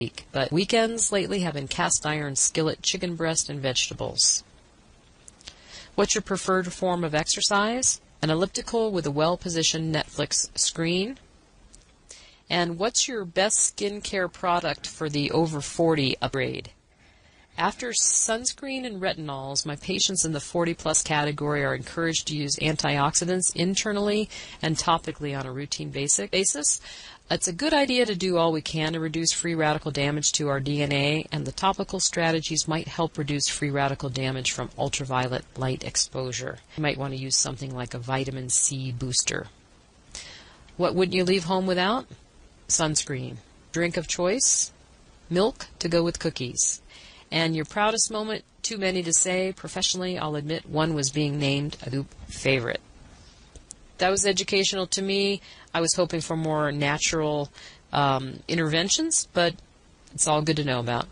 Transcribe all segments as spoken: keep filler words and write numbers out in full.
but weekends lately have been cast iron skillet chicken breast and vegetables. What's your preferred form of exercise? An elliptical with a well-positioned Netflix screen. And what's your best skincare product for the over forty upgrade? After sunscreen and retinols, my patients in the forty plus category are encouraged to use antioxidants internally and topically on a routine basic basis. It's a good idea to do all we can to reduce free radical damage to our D N A, and the topical strategies might help reduce free radical damage from ultraviolet light exposure. You might want to use something like a vitamin C booster. What wouldn't you leave home without? Sunscreen. Drink of choice? Milk to go with cookies. And your proudest moment, too many to say. Professionally, I'll admit one was being named a Goop favorite. That was educational to me. I was hoping for more natural um, interventions, but it's all good to know about.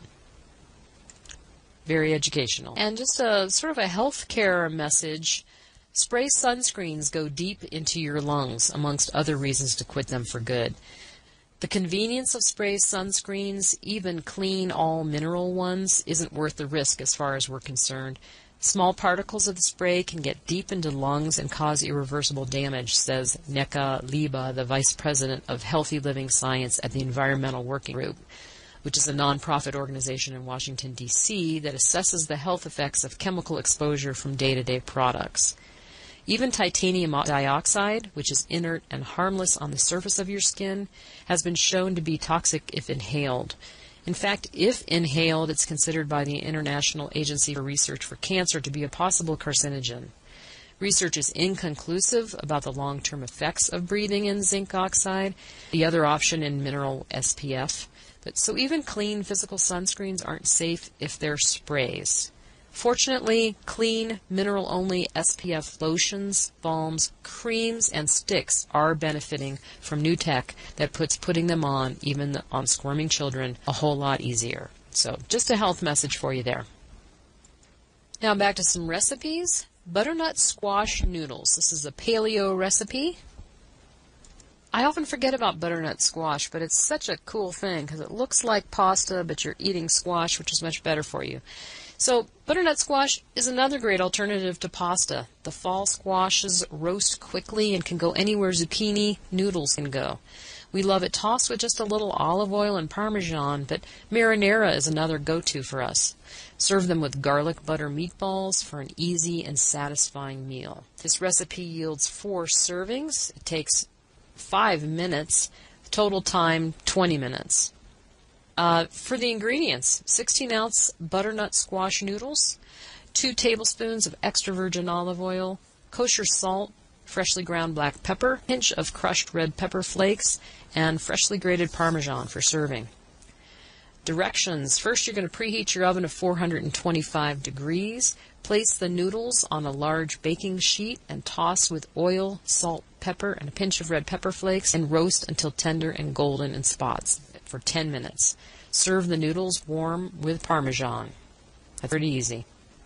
Very educational. And just a sort of a healthcare message. Spray sunscreens go deep into your lungs, amongst other reasons to quit them for good. The convenience of spray sunscreens, even clean all mineral ones, isn't worth the risk as far as we're concerned. Small particles of the spray can get deep into lungs and cause irreversible damage, says Neka Liba, the Vice President of Healthy Living Science at the Environmental Working Group, which is a nonprofit organization in Washington, D C that assesses the health effects of chemical exposure from day-to-day products. Even titanium dioxide, which is inert and harmless on the surface of your skin, has been shown to be toxic if inhaled. In fact, if inhaled, it's considered by the International Agency for Research for Cancer to be a possible carcinogen. Research is inconclusive about the long-term effects of breathing in zinc oxide, the other option in mineral S P F. But so even clean physical sunscreens aren't safe if they're sprays. Fortunately, clean, mineral-only S P F lotions, balms, creams, and sticks are benefiting from new tech that puts putting them on, even on squirming children, a whole lot easier. So, just a health message for you there. Now back to some recipes. Butternut squash noodles. This is a paleo recipe. I often forget about butternut squash, but it's such a cool thing because it looks like pasta, but you're eating squash, which is much better for you. So butternut squash is another great alternative to pasta. The fall squashes roast quickly and can go anywhere zucchini noodles can go. We love it tossed with just a little olive oil and Parmesan, but marinara is another go-to for us. Serve them with garlic butter meatballs for an easy and satisfying meal. This recipe yields four servings. It takes five minutes. Total time, twenty minutes. Uh, for the ingredients, sixteen ounce butternut squash noodles, two tablespoons of extra virgin olive oil, kosher salt, freshly ground black pepper, a pinch of crushed red pepper flakes, and freshly grated Parmesan for serving. Directions. First, you're going to preheat your oven to four hundred twenty-five degrees. Place the noodles on a large baking sheet and toss with oil, salt, pepper, and a pinch of red pepper flakes, and roast until tender and golden in spots for ten minutes. Serve the noodles warm with Parmesan. That's pretty easy.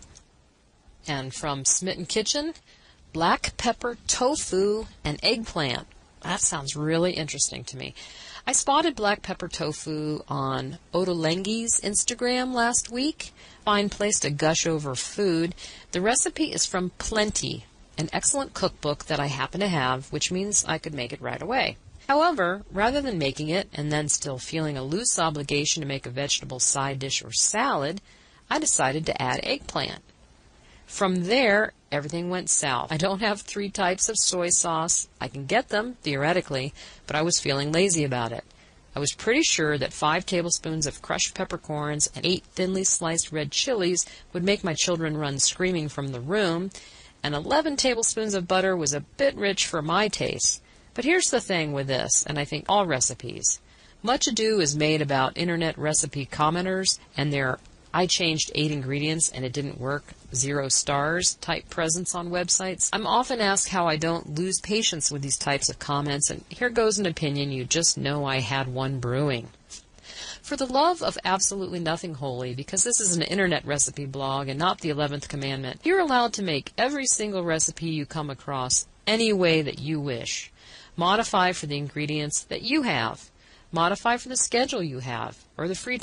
And from Smitten Kitchen, black pepper tofu and eggplant. That sounds really interesting to me. I spotted black pepper tofu on Ottolenghi's Instagram last week. Fine place to gush over food. The recipe is from Plenty, an excellent cookbook that I happen to have, which means I could make it right away. However, rather than making it and then still feeling a loose obligation to make a vegetable side dish or salad, I decided to add eggplant. From there, everything went south. I don't have three types of soy sauce. I can get them, theoretically, but I was feeling lazy about it. I was pretty sure that five tablespoons of crushed peppercorns and eight thinly sliced red chilies would make my children run screaming from the room, and eleven tablespoons of butter was a bit rich for my taste. But here's the thing with this, and I think all recipes. Much ado is made about internet recipe commenters and their I changed eight ingredients and it didn't work, zero stars type presence on websites. I'm often asked how I don't lose patience with these types of comments, and here goes an opinion you just know I had one brewing. For the love of absolutely nothing holy, because this is an internet recipe blog and not the eleventh commandment, you're allowed to make every single recipe you come across any way that you wish. Modify for the ingredients that you have. Modify for the schedule you have or the free